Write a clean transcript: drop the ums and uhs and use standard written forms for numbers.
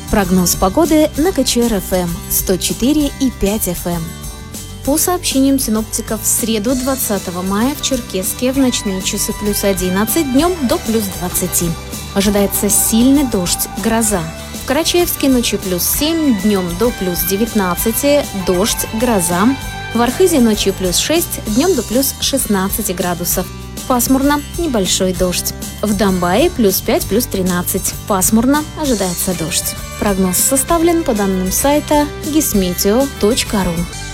Прогноз погоды на КЧР-ФМ 104,5 FM. По сообщениям синоптиков, в среду 20 мая в Черкесске в ночные часы плюс 11, днем до плюс 20. Ожидается сильный дождь, гроза. В Карачаевске ночью плюс 7, днем до плюс 19, дождь, гроза. В Архизе ночью плюс 6, днем до плюс 16 градусов. Пасмурно, небольшой дождь. В Домбае плюс 5, плюс 13. Пасмурно, ожидается дождь. Прогноз составлен по данным сайта gismeteo.ru.